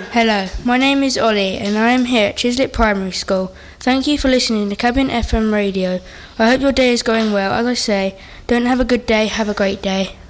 Hello, my name is Ollie and I am here at Chiswick Primary School. Thank you for listening to Cabin FM Radio. I hope your day is going well. As I say, don't have a good day, have a great day.